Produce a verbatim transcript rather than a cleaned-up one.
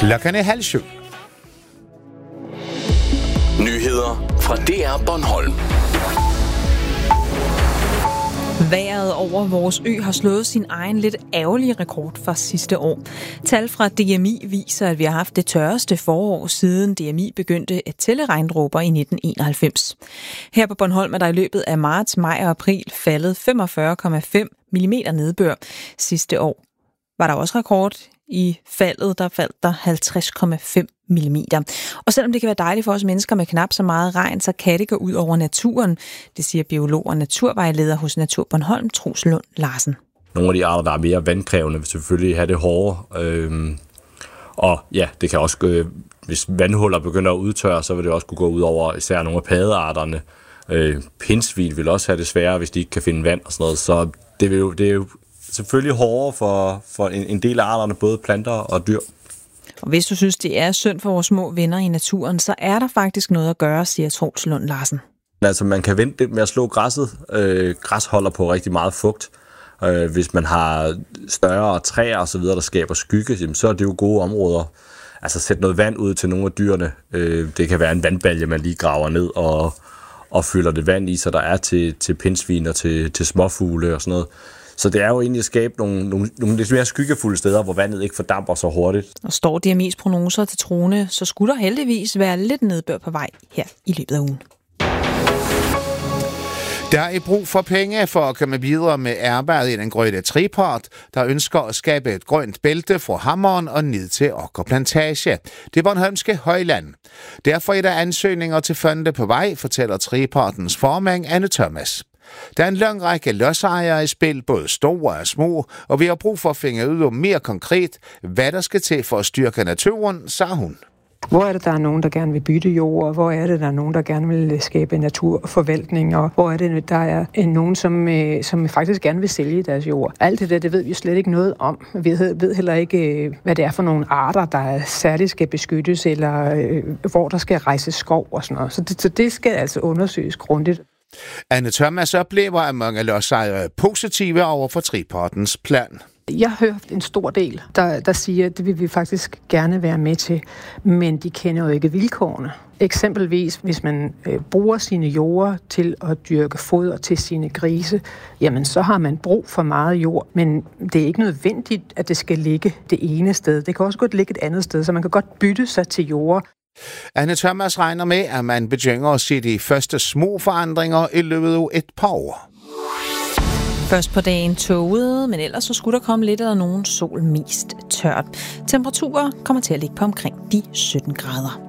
Klokken er halv syv. Nyheder fra D R Bornholm. Vejret over vores ø har slået sin egen lidt ærgerlige rekord fra sidste år. Tal fra D M I viser, at vi har haft det tørreste forår siden D M I begyndte at tælle regndråber i nitten enoghalvfems. Her på Bornholm er der i løbet af marts, maj og april faldet femogfyrre komma fem millimeter nedbør. Sidste år var der også rekord. I faldet, der faldt der halvtreds komma fem millimeter. Og selvom det kan være dejligt for os mennesker med knap så meget regn, så kan det gå ud over naturen. Det siger biolog og naturvejleder hos Natur Bornholm, Troels Lund Larsen. Nogle af de arter, der er mere vandkrævende, vil selvfølgelig have det hårdere. Øhm, og ja, det kan også, øh, hvis vandhuller begynder at udtørre, så vil det også kunne gå ud over især nogle af paddearterne. Øh, Pindsvin vil også have det sværere, hvis de ikke kan finde vand og sådan noget. Så det, vil jo, det er jo selvfølgelig hårdere for, for en, en del af arterne, både planter og dyr. Og hvis du synes, det er synd for vores små venner i naturen, så er der faktisk noget at gøre, siger Troels Lund Larsen. Altså, man kan vente lidt med at slå græsset. Øh, græs holder på rigtig meget fugt. Øh, hvis man har større træer og så videre, der skaber skygge, jamen, så er det jo gode områder. Altså, sæt noget vand ud til nogle af dyrene. Øh, det kan være en vandbalje, man lige graver ned og, og fylder det vand i, så der er til, til pindsvin og til, til småfugle og sådan noget. Så det er jo egentlig at skabe nogle, nogle, nogle lidt mere skyggefulde steder, hvor vandet ikke fordamper så hurtigt. Og står D M I's prognoser til troende, så skulle der heldigvis være lidt nedbør på vej her i løbet af ugen. Der er brug for penge for at komme videre med arbejdet i den grønne trepart, der ønsker at skabe et grønt bælte fra Hammeren og ned til Okker Plantage. Det Bornholmske Højland. Derfor er der ansøgninger til fonde på vej, fortæller trepartens formand Anne Thomas. Der er en lang række lodsejere i spil, både store og små, og vi har brug for at finde ud af mere konkret, hvad der skal til for at styrke naturen, sagde hun. Hvor er det, der er nogen, der gerne vil bytte jord, og hvor er det, der er nogen, der gerne vil skabe naturforvaltning, og hvor er det, der er nogen, som, som faktisk gerne vil sælge deres jord. Alt det der, det ved vi slet ikke noget om. Vi ved heller ikke, hvad det er for nogle arter, der særligt skal beskyttes, eller hvor der skal rejses skov og sådan noget. Så det, så det skal altså undersøges grundigt. Anne Thomas oplever, at mange lodsejere er positive over for trepartens plan. Jeg har hørt en stor del, der, der siger, at det vil vi faktisk gerne være med til, men de kender jo ikke vilkårene. Eksempelvis, hvis man øh, bruger sine jorder til at dyrke foder til sine grise, jamen så har man brug for meget jord, men det er ikke nødvendigt, at det skal ligge det ene sted. Det kan også godt ligge et andet sted, så man kan godt bytte sig til jord. Anne Thomas regner med, at man begynder at se de første små forandringer i løbet af et par år. Først på dagen tåget, men ellers så skulle der komme lidt eller nogen sol, mest tørt. Temperaturer kommer til at ligge på omkring de sytten grader.